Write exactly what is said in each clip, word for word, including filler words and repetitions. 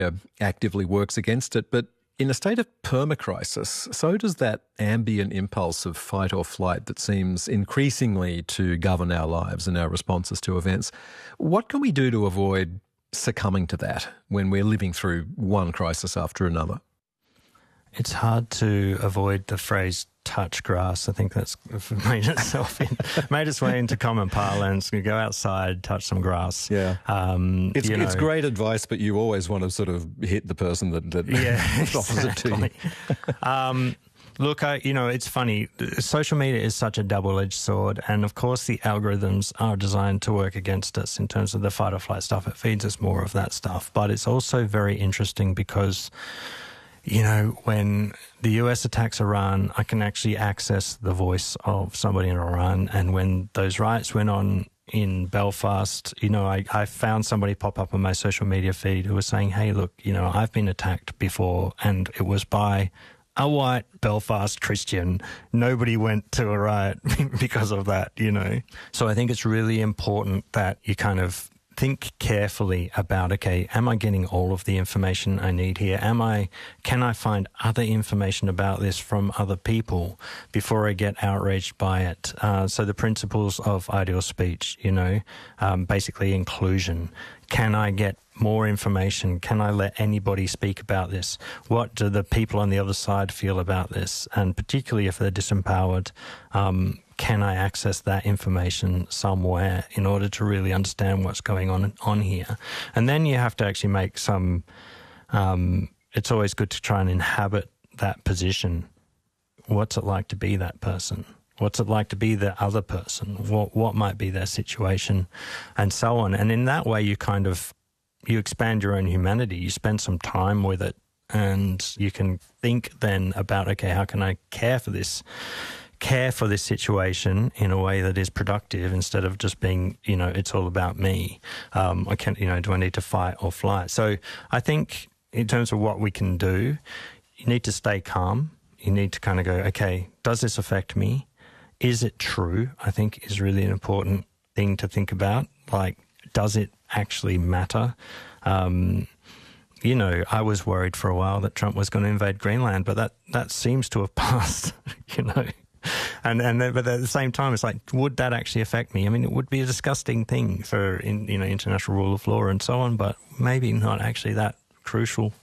uh, actively works against it. But in a state of permacrisis, so does that ambient impulse of fight or flight that seems increasingly to govern our lives and our responses to events. What can we do to avoid succumbing to that when we're living through one crisis after another? It's hard to avoid the phrase touch grass. I think that's made itself in, made its way into common parlance. You go outside, touch some grass. Yeah. Um, it's, you know, it's great advice, but you always want to sort of hit the person that, that yeah, offers exactly. it to you. um, Look, I, you know, it's funny. Social media is such a double-edged sword. And, of course, the algorithms are designed to work against us in terms of the fight or flight stuff. It feeds us more of that stuff. But it's also very interesting because, you know, when the U S attacks Iran, I can actually access the voice of somebody in Iran. And when those riots went on in Belfast, you know, I, I found somebody pop up on my social media feed who was saying, hey, look, you know, I've been attacked before, and it was by a white Belfast Christian. Nobody went to a riot because of that, you know. So I think it's really important that you kind of think carefully about, okay, am I getting all of the information I need here? Am I, can I find other information about this from other people before I get outraged by it? Uh, so the principles of ideal speech, you know, um, basically inclusion. Can I get more information? Can I let anybody speak about this? What do the people on the other side feel about this? And particularly if they're disempowered, um, can I access that information somewhere in order to really understand what's going on on here? And then you have to actually make some, um, it's always good to try and inhabit that position. What's it like to be that person? What's it like to be the other person? What what might be their situation, and so on. And in that way, you kind of, you expand your own humanity. You spend some time with it, and you can think then about, okay, how can I care for this, care for this situation in a way that is productive instead of just being, you know, it's all about me. Um, I can't, you know, do I need to fight or flight? So I think in terms of what we can do, you need to stay calm. You need to kind of go, okay, does this affect me? Is it true? I think is really an important thing to think about. Like, does it actually matter? Um, you know, I was worried for a while that Trump was going to invade Greenland, but that, that seems to have passed, you know. And and but at the same time, it's like, would that actually affect me? I mean, it would be a disgusting thing for, in, you know, international rule of law and so on, but maybe not actually that crucial.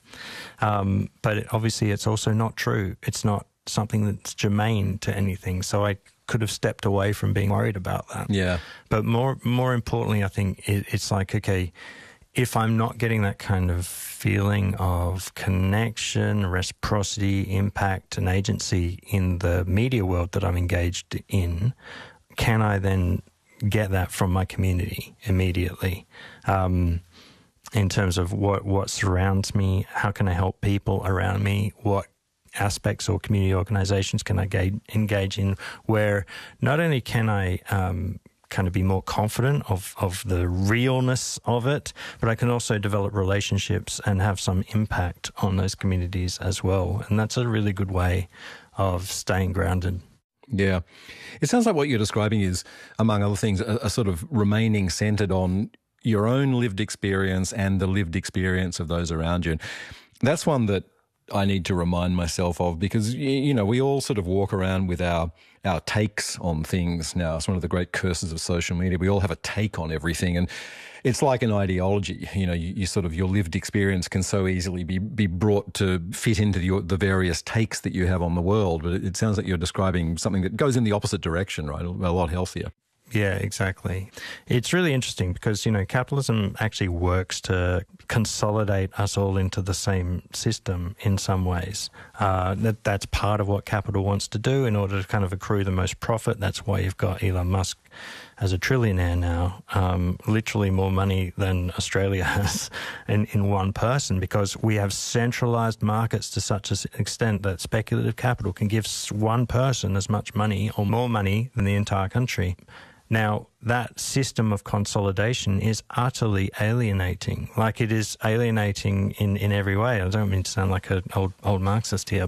Um, but it, obviously, it's also not true. It's not something that's germane to anything. So I could have stepped away from being worried about that. Yeah. But more more importantly, I think it, it's like, okay, if I'm not getting that kind of feeling of connection, reciprocity, impact, and agency in the media world that I'm engaged in, can I then get that from my community immediately? Um, in terms of what, what surrounds me, how can I help people around me, what aspects or community organizations can I ga- engage in, where not only can I um, kind of be more confident of, of the realness of it, but I can also develop relationships and have some impact on those communities as well. And that's a really good way of staying grounded. Yeah. It sounds like what you're describing is, among other things, a, a sort of remaining centered on your own lived experience and the lived experience of those around you. And that's one that I need to remind myself of, because, you know, we all sort of walk around with our our takes on things now. It's one of the great curses of social media. We all have a take on everything, and it's like an ideology. You know, you, you sort of, your lived experience can so easily be be brought to fit into the, the various takes that you have on the world. But it, it sounds like you're describing something that goes in the opposite direction, right? A lot healthier. Yeah, exactly. It's really interesting because, you know, capitalism actually works to consolidate us all into the same system in some ways. Uh, that That's part of what capital wants to do in order to kind of accrue the most profit. That's why you've got Elon Musk as a trillionaire now, um, literally more money than Australia has in, in one person, because we have centralized markets to such an extent that speculative capital can give one person as much money or more money than the entire country. Now, that system of consolidation is utterly alienating. Like, it is alienating in, in every way. I don't mean to sound like an old, old Marxist here, but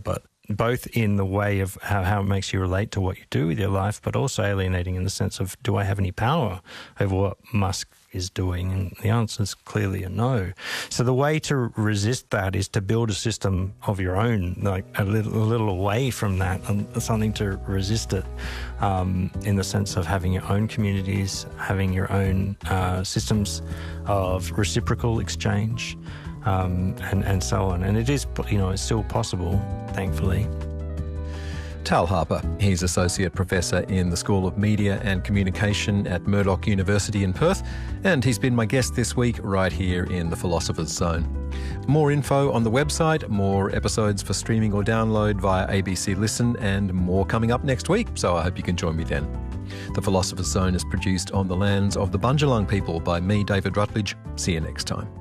both in the way of how, how it makes you relate to what you do with your life, but also alienating in the sense of, do I have any power over what Musk is doing? And the answer is clearly a no. So the way to resist that is to build a system of your own, like a little, a little away from that, and something to resist it, um, in the sense of having your own communities, having your own uh, systems of reciprocal exchange, um, and, and so on. And it is, you know, it's still possible, thankfully. Tal Harper. He's Associate Professor in the School of Media and Communication at Murdoch University in Perth, and he's been my guest this week right here in the Philosopher's Zone. More info on the website, more episodes for streaming or download via A B C Listen, and more coming up next week, so I hope you can join me then. The Philosopher's Zone is produced on the lands of the Bundjalung people by me, David Rutledge. See you next time.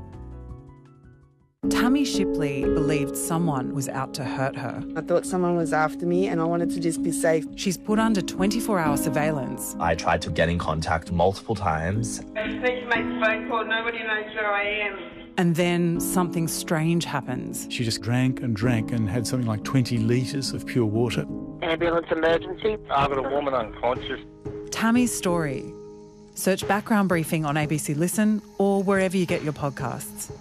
Tammy Shipley believed someone was out to hurt her. I thought someone was after me and I wanted to just be safe. She's put under twenty-four hour surveillance. I tried to get in contact multiple times. I just need to make a phone call. Nobody knows where I am. And then something strange happens. She just drank and drank and had something like twenty litres of pure water. Ambulance emergency. I've got a woman unconscious. Tammy's story. Search Background Briefing on A B C Listen or wherever you get your podcasts.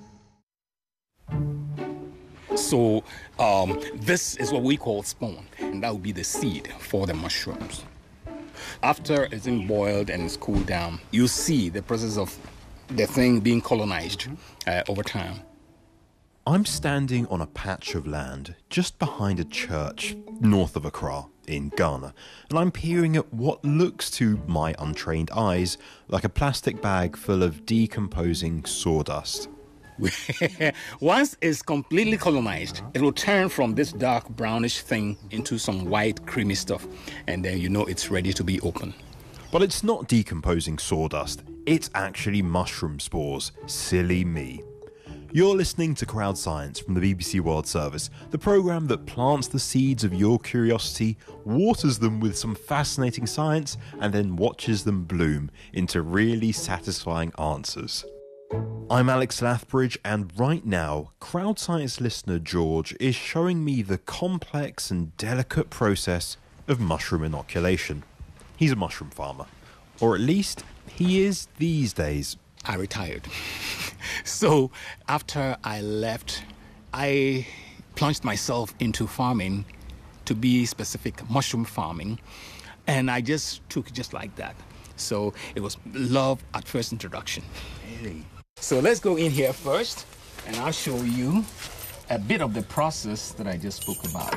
So um, this is what we call spawn, and that would be the seed for the mushrooms. After it's been boiled and it's cooled down, you see the process of the thing being colonized uh, over time. I'm standing on a patch of land just behind a church north of Accra in Ghana, and I'm peering at what looks to my untrained eyes like a plastic bag full of decomposing sawdust. Once it's completely colonized, it will turn from this dark brownish thing into some white creamy stuff, and then you know it's ready to be open. But it's not decomposing sawdust, it's actually mushroom spores. Silly me. You're listening to Crowd Science from the B B C World Service, the programme that plants the seeds of your curiosity, waters them with some fascinating science, and then watches them bloom into really satisfying answers. I'm Alex Lathbridge, and right now, Crowd Science listener George is showing me the complex and delicate process of mushroom inoculation. He's a mushroom farmer, or at least he is these days. I retired. So after I left, I plunged myself into farming, to be specific, mushroom farming, and I just took it just like that. So it was love at first introduction. Really? So let's go in here first, and I'll show you a bit of the process that I just spoke about.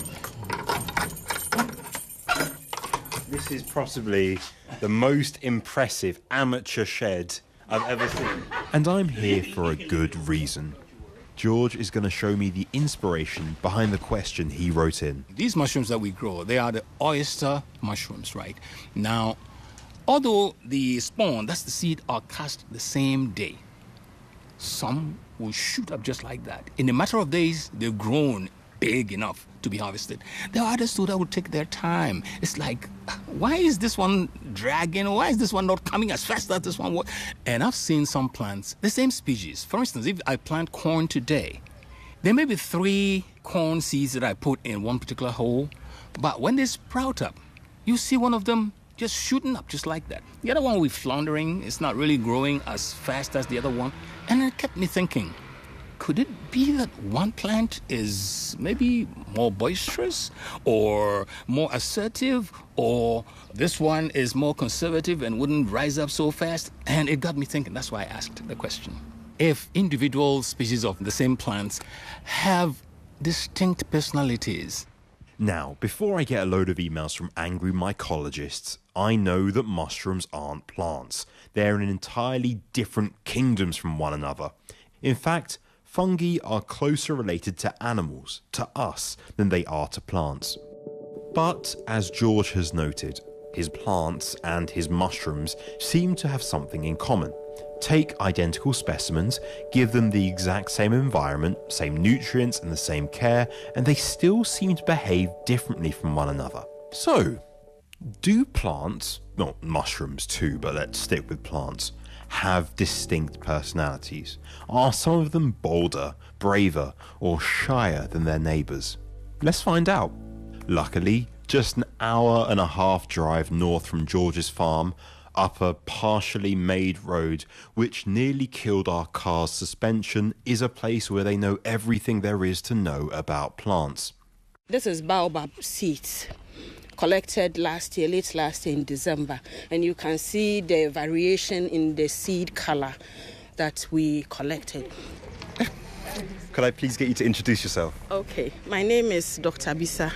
This is possibly the most impressive amateur shed I've ever seen. And I'm here for a good reason. George is going to show me the inspiration behind the question he wrote in. These mushrooms that we grow, they are the oyster mushrooms, right? Now, although the spawn, that's the seed, are cast the same day, some will shoot up just like that. In a matter of days, they've grown big enough to be harvested. There are others too that will take their time. It's like, why is this one dragging? Why is this one not coming as fast as this one? And I've seen some plants, the same species. For instance, if I plant corn today, there may be three corn seeds that I put in one particular hole, but when they sprout up, you see one of them just shooting up just like that. The other one will be floundering. It's not really growing as fast as the other one. And it kept me thinking, could it be that one plant is maybe more boisterous or more assertive, or this one is more conservative and wouldn't rise up so fast? And it got me thinking. That's why I asked the question. If individual species of the same plants have distinct personalities. Now, before I get a load of emails from angry mycologists, I know that mushrooms aren't plants. They're in entirely different kingdoms from one another. In fact, fungi are closer related to animals, to us, than they are to plants. But, as George has noted, his plants and his mushrooms seem to have something in common. Take identical specimens, give them the exact same environment, same nutrients and the same care, and they still seem to behave differently from one another. So, do plants, well, mushrooms too, but let's stick with plants, have distinct personalities? Are some of them bolder, braver, or shyer than their neighbours? Let's find out. Luckily, just an hour and a half drive north from George's farm, up a partially made road which nearly killed our car's suspension, is a place where they know everything there is to know about plants. This is baobab seeds collected last year, late last year in December, and you can see the variation in the seed color that we collected. Could I please get you to introduce yourself? Okay, my name is Doctor Bisa,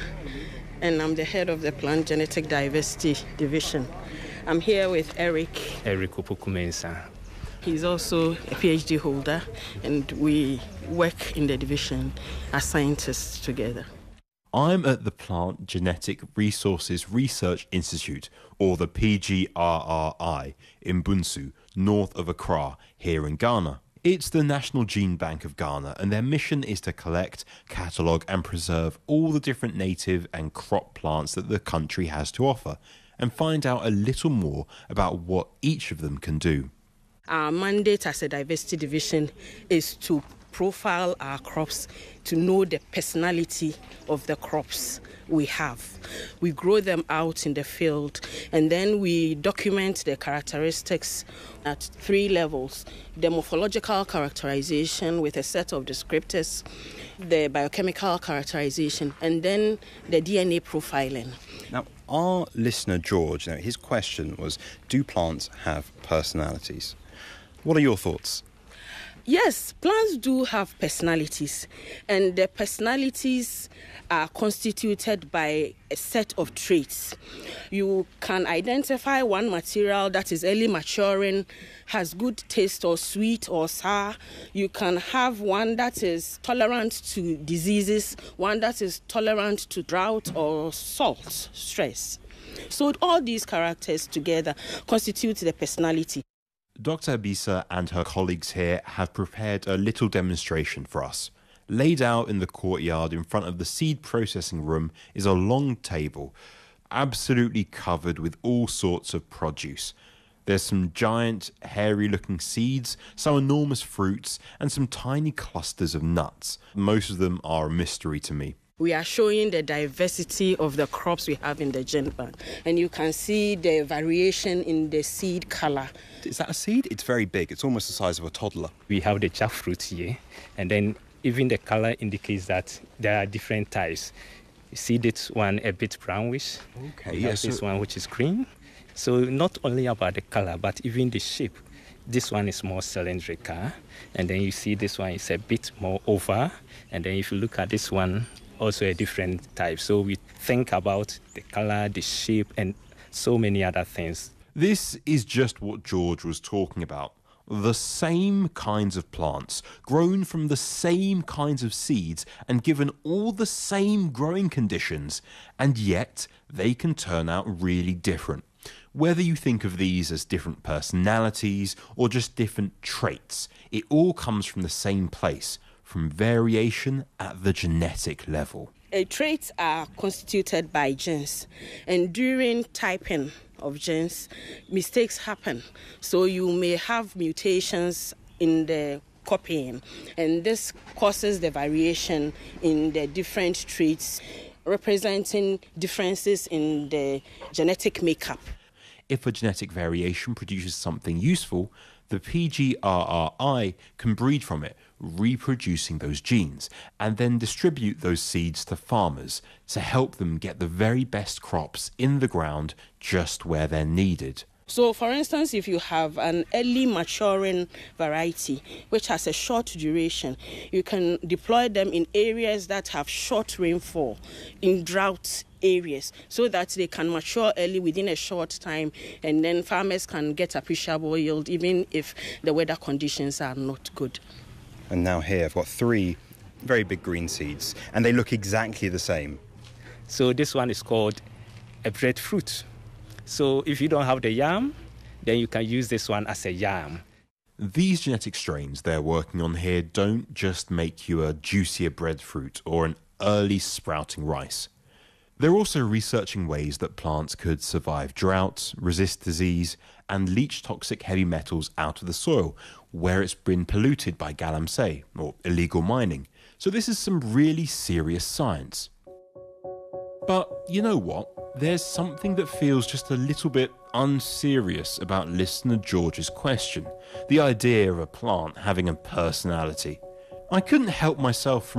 and I'm the head of the Plant Genetic Diversity Division. I'm here with Eric. Eric Opokumensa. He's also a PhD holder, and we work in the division as scientists together. I'm at the Plant Genetic Resources Research Institute, or the P G R R I, in Bunsu, north of Accra, here in Ghana. It's the National Gene Bank of Ghana, and their mission is to collect, catalogue and preserve all the different native and crop plants that the country has to offer, and find out a little more about what each of them can do. Our mandate as a diversity division is to profile our crops, to know the personality of the crops we have. We grow them out in the field, and then we document the characteristics at three levels: the morphological characterization with a set of descriptors, the biochemical characterization, and then the D N A profiling. Now, our listener George, now his question was, do plants have personalities? What are your thoughts? Yes, plants do have personalities, and the personalities are constituted by a set of traits. You can identify one material that is early maturing, has good taste or sweet or sour. You can have one that is tolerant to diseases, one that is tolerant to drought or salt stress. So all these characters together constitute the personality. Doctor Bisa and her colleagues here have prepared a little demonstration for us. Laid out in the courtyard in front of the seed processing room is a long table, absolutely covered with all sorts of produce. There's some giant, hairy-looking seeds, some enormous fruits, and some tiny clusters of nuts. Most of them are a mystery to me. We are showing the diversity of the crops we have in the gene bank, and you can see the variation in the seed color. Is that a seed? It's very big. It's almost the size of a toddler. We have the jackfruit here, and then even the color indicates that there are different types. You see this one a bit brownish. Okay, we yes. have this one which is green. So not only about the color, but even the shape. This one is more cylindrical, and then you see this one is a bit more oval, and then if you look at this one, also a different type. So we think about the color, the shape, and so many other things. This is just what George was talking about. The same kinds of plants, grown from the same kinds of seeds and given all the same growing conditions, and yet they can turn out really different. Whether you think of these as different personalities or just different traits, it all comes from the same place, from variation at the genetic level. Uh, traits are constituted by genes, and during typing of genes, mistakes happen. So you may have mutations in the copying, and this causes the variation in the different traits, representing differences in the genetic makeup. If a genetic variation produces something useful, the P G R R I can breed from it, reproducing those genes, and then distribute those seeds to farmers to help them get the very best crops in the ground just where they're needed. So, for instance, if you have an early maturing variety which has a short duration, you can deploy them in areas that have short rainfall, in drought areas, so that they can mature early within a short time, and then farmers can get appreciable yield even if the weather conditions are not good. And now here I've got three very big green seeds, and they look exactly the same. So this one is called a breadfruit. So if you don't have the yam, then you can use this one as a yam. These genetic strains they're working on here don't just make you a juicier breadfruit or an early sprouting rice. They're also researching ways that plants could survive droughts, resist disease, and leach toxic heavy metals out of the soil where it's been polluted by galamsey, or illegal mining. So this is some really serious science. But you know what? There's something that feels just a little bit unserious about listener George's question. The idea of a plant having a personality. I couldn't help myself from